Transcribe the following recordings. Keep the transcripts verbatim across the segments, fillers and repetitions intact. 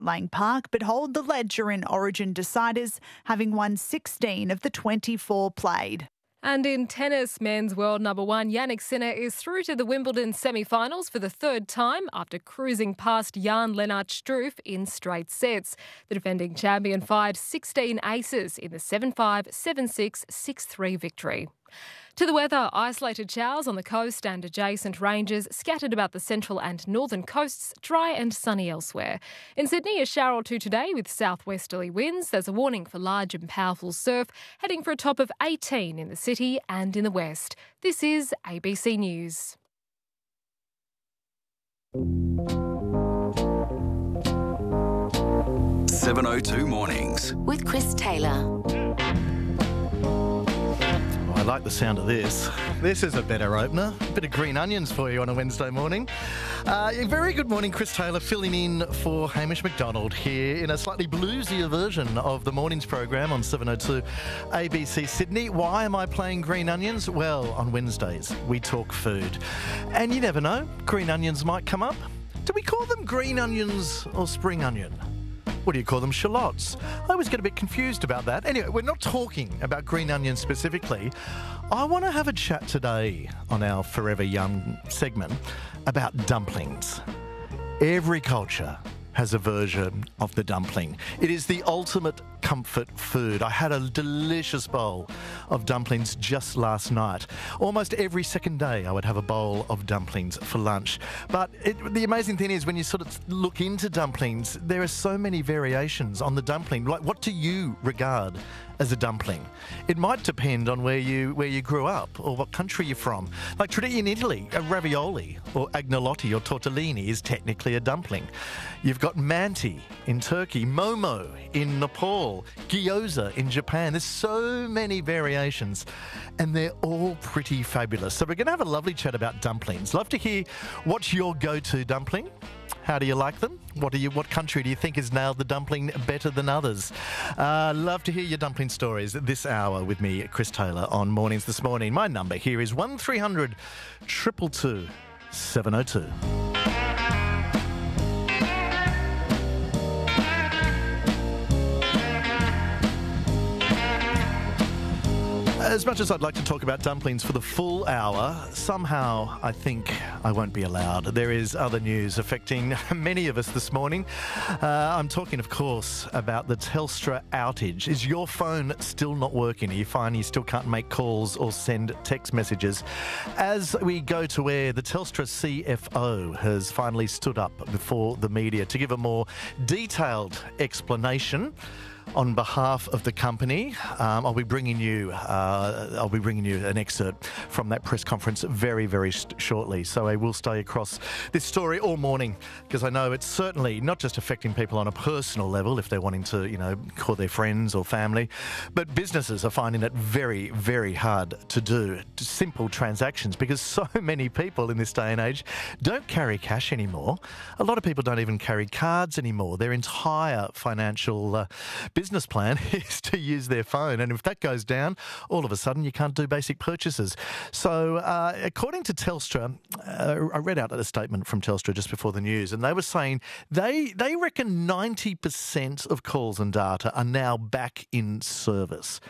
Lang Park, but hold the ledger in Origin deciders, having won sixteen of the twenty-four played. And in tennis, men's world number one Jannik Sinner is through to the Wimbledon semi-finals for the third time after cruising past Jan-Lennart Struff in straight sets. The defending champion fired sixteen aces in the seven five, seven six, six three victory. To the weather, isolated showers on the coast and adjacent ranges, scattered about the central and northern coasts, dry and sunny elsewhere. In Sydney, a shower or two today with southwesterly winds. There's a warning for large and powerful surf, heading for a top of eighteen in the city and in the west. This is A B C News. seven oh two Mornings with Chris Taylor. I like the sound of this. This is a better opener. A bit of green onions for you on a Wednesday morning. Uh, a very good morning, Chris Taylor, filling in for Hamish McDonald here in a slightly bluesier version of the morning's program on seven oh two A B C Sydney. Why am I playing green onions? Well, on Wednesdays, we talk food. And you never know, green onions might come up. Do we call them green onions or spring onion? What do you call them? Shallots. I always get a bit confused about that. Anyway, we're not talking about green onions specifically. I want to have a chat today on our Forever Young segment about dumplings. Every culture has a version of the dumpling. It is the ultimate comfort food. I had a delicious bowl of dumplings just last night. Almost every second day I would have a bowl of dumplings for lunch. But it, the amazing thing is when you sort of look into dumplings, there are so many variations on the dumpling. Like, what do you regard as a dumpling? It might depend on where you where you grew up or what country you're from. Like traditionally in Italy, a ravioli or agnolotti or tortellini is technically a dumpling. You've got manti in Turkey, momo in Nepal, gyoza in Japan. There's so many variations and they're all pretty fabulous. So we're going to have a lovely chat about dumplings. Love to hear what's your go-to dumpling. How do you like them? What do you? What country do you think has nailed the dumpling better than others? Uh, love to hear your dumpling stories this hour with me, Chris Taylor, on Mornings This Morning. My number here is one three hundred two two two seven oh two. As much as I'd like to talk about dumplings for the full hour, somehow I think I won't be allowed. There is other news affecting many of us this morning. Uh, I'm talking, of course, about the Telstra outage. Is your phone still not working? Are you finding you still can't make calls or send text messages? As we go to air, the Telstra C F O has finally stood up before the media to give a more detailed explanation on behalf of the company. um, I'll be bringing you, uh, I'll be bringing you an excerpt from that press conference very, very sh- shortly. So I will stay across this story all morning because I know it's certainly not just affecting people on a personal level if they're wanting to, you know, call their friends or family, but businesses are finding it very, very hard to do simple transactions because so many people in this day and age don't carry cash anymore. A lot of people don't even carry cards anymore. Their entire financial uh, business plan is to use their phone, and if that goes down, all of a sudden you can't do basic purchases. So uh, according to Telstra, uh, I read out a statement from Telstra just before the news, and they were saying they they reckon ninety percent of calls and data are now back in service.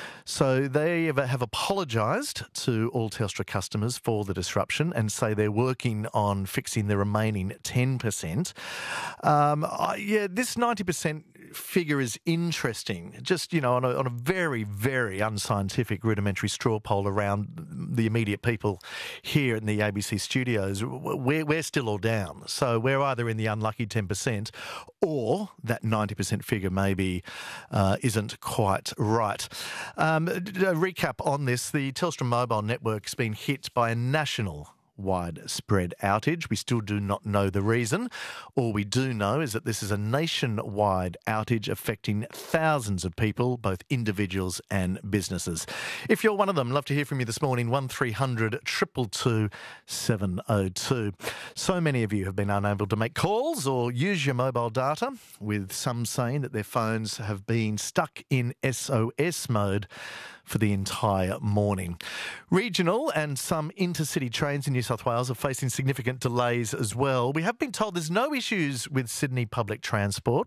So they have apologised to all Telstra customers for the disruption and say they're working on fixing the remaining ten percent. Um, I, yeah, this ninety percent figure is interesting. Just, you know, on a, on a very, very unscientific rudimentary straw poll around the immediate people here in the A B C studios, we're, we're still all down. So we're either in the unlucky ten percent or that ninety percent figure maybe uh, isn't quite right. Um, a recap on this, the Telstra mobile network's been hit by a national widespread outage. We still do not know the reason. All we do know is that this is a nationwide outage affecting thousands of people, both individuals and businesses. If you're one of them, love to hear from you this morning, one three hundred two two two seven oh two. So many of you have been unable to make calls or use your mobile data, with some saying that their phones have been stuck in S O S mode for the entire morning. Regional and some intercity trains in New South Wales are facing significant delays as well. We have been told there's no issues with Sydney public transport.